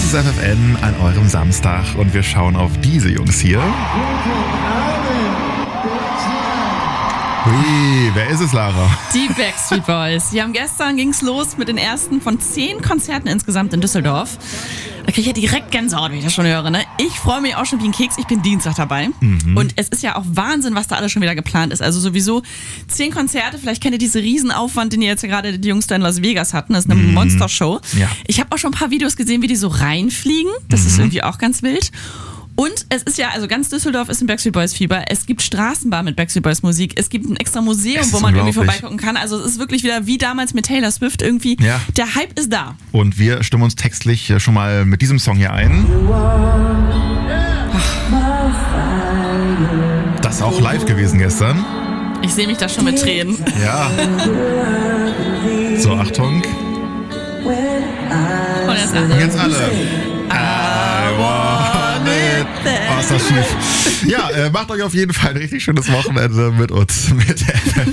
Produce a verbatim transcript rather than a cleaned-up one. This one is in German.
ist F F N an eurem Samstag und wir schauen auf diese Jungs hier. Ui, wer ist es, Lara? Die Backstreet Boys. Die haben gestern ging's los mit den ersten von zehn Konzerten insgesamt in Düsseldorf. Da kriege ich ja direkt Gänsehaut, wenn ich das schon höre. Ne? Ich freue mich auch schon wie ein Keks. Ich bin Dienstag dabei. Mhm. Und es ist ja auch Wahnsinn, was da alles schon wieder geplant ist. Also sowieso zehn Konzerte. Vielleicht kennt ihr diese Riesenaufwand, den ihr jetzt ja gerade die Jungs da in Las Vegas hatten. Das ist eine mhm. Monstershow. Ja. Ich habe auch schon ein paar Videos gesehen, wie die so reinfliegen. Das mhm. ist irgendwie auch ganz wild. Und es ist ja, also ganz Düsseldorf ist ein Backstreet Boys Fieber. Es gibt Straßenbahn mit Backstreet Boys Musik. Es gibt ein extra Museum, wo man irgendwie vorbeigucken kann. Also es ist wirklich wieder wie damals mit Taylor Swift irgendwie. Ja. Der Hype ist da. Und wir stimmen uns textlich schon mal mit diesem Song hier ein. Das ist auch live gewesen gestern. Ich sehe mich da schon mit Tränen. Ja. So, Achtung. Und jetzt alle. Jetzt alle. I want it. Oh, ist das schief. Ja, äh, macht euch auf jeden Fall ein richtig schönes Wochenende mit uns. Mit